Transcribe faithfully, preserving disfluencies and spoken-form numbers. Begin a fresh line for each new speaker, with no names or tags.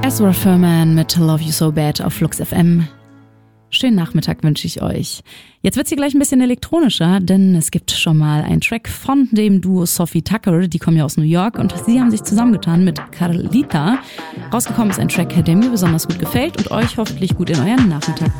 Ezra Furman mit Love You So Bad auf Flux F M. Schönen Nachmittag wünsche ich euch. Jetzt wird's hier gleich ein bisschen elektronischer, denn es gibt schon mal einen Track von dem Duo Sophie Tucker, die kommen ja aus New York und sie haben sich zusammengetan mit Carlita. Rausgekommen ist ein Track, der mir besonders gut gefällt und euch hoffentlich gut in euren Nachmittag